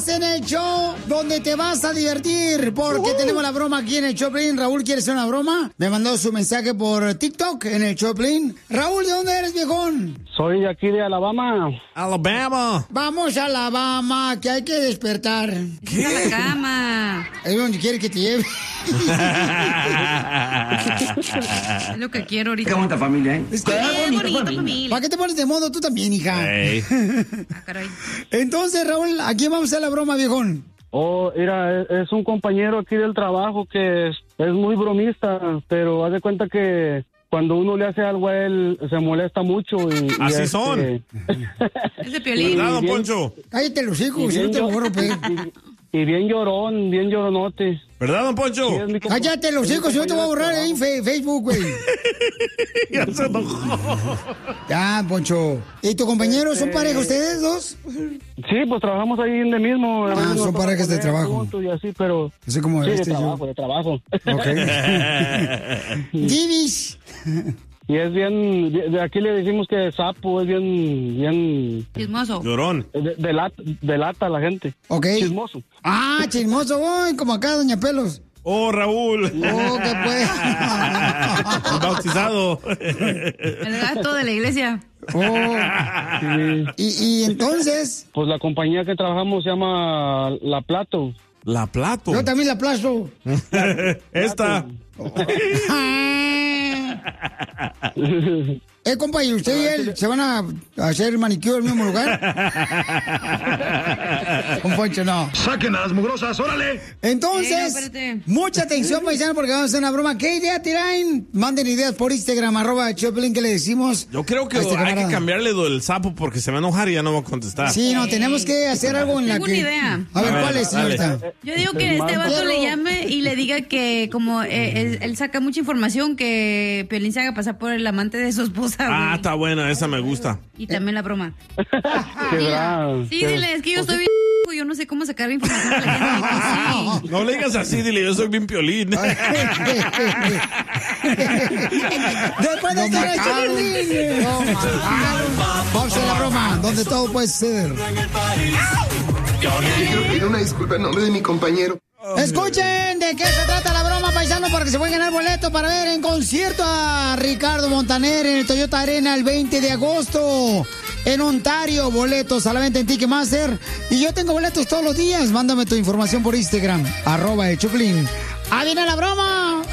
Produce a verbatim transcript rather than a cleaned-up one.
en el show donde te vas a divertir, porque uh-huh. tenemos la broma aquí en el Choplin. Raúl, ¿quieres hacer una broma? Me mandó su mensaje por TikTok en el Choplin. Raúl, ¿de dónde eres, viejón? Soy de aquí de Alabama. Alabama. Vamos a Alabama, que hay que despertar. ¿Qué? A la cama. Es donde quiere que te lleve. Es lo que quiero ahorita. Qué bonita familia, ¿eh? Es que Qué bonita, bonita familia. familia. ¿Para qué te pones de modo tú también, hija? Hey. Ah, caray. Entonces, Raúl, ¿a quién vamos a hacer la broma, viejón? Oh, mira, es, es un compañero aquí del trabajo que es, es muy bromista, pero haz de cuenta que cuando uno le hace algo a él, se molesta mucho y... y Así este, son. Es de Piolín. Cuidado, bien, Poncho. Cállate los hijos, si no te borro, pues. Y, y bien llorón, bien lloronote. ¿Verdad, don Poncho? Sí, es mi compa- Cállate los hijos, si no te voy a borrar ahí en fe- Facebook, güey. Ya se enojó. Ya, Poncho. ¿Y tu compañero son Este- pareja ustedes dos? Sí, pues trabajamos ahí en el mismo. Ah, a veces son nos toca parejas de comer trabajo. juntos y así, pero... Así como Sí, este de y yo. trabajo, de trabajo. Ok. Divis. Y es bien, de de aquí le decimos que sapo, es bien, bien, Chismoso. Llorón. de, delata, delata a la gente. Ok. Chismoso. Ah, chismoso, voy, como acá, doña Pelos. Oh, Raúl. Oh, que pues. El bautizado. El gato de la iglesia. Oh. Sí. Y, y entonces, Pues la compañía que trabajamos se llama La Plato. La Plato. yo también la aplasto. Esta. Eh, compa, ¿y usted y él se van a hacer manicure en el mismo lugar? Con Poncho, no. ¡Saquen a las mugrosas, órale! Entonces, Eh, no, espérate. mucha atención, paisano, porque vamos a hacer una broma. ¿Qué idea tiran? Manden ideas por Instagram, arroba Choplin, que le decimos. Yo creo que a este hay que camarada. cambiarle lo del sapo porque se va a enojar y ya no va a contestar. Sí, no, tenemos que hacer algo en la Tengo que... una idea. A ver, A ver, ¿cuál es, dale. señorita? Yo digo que este vato le llame y le diga que como eh, él, él saca mucha información, que Piolín se haga pasar por el amante de su esposa. Ah, güey. está buena, esa me gusta. Y también la broma. Qué bravo. Sí, Qué- dile, es que yo estoy bien... Yo no sé cómo sacar información a la gente. Pues sí. No le digas así, dile, yo soy bien Piolín. Después de No estar mataron. hecho No mataron. Vamos a la broma, donde todo puede suceder. Quiero pedir una disculpa en nombre de mi compañero. Escuchen de qué se trata la broma, paisano, para que se puedan ganar boleto para ver en concierto a Ricardo Montaner en el Toyota Arena el veinte de agosto. En Ontario, boletos a la venta en Ticketmaster. Y yo tengo boletos todos los días. Mándame tu información por Instagram, arroba el Choplin. ¡Ah, viene la broma!